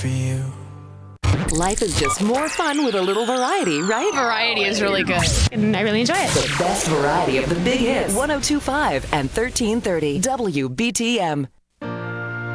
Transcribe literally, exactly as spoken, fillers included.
for you. Life is just more fun with a little variety, right? Variety is really good, and I really enjoy it. The best variety of the big hits. one oh two point five and thirteen thirty W B T M.